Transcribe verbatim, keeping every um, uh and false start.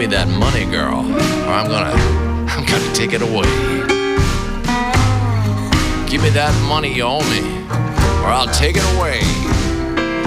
me that money, girl, or I'm gonna, I'm gonna take it away. Give me that money you owe me, or I'll take it away.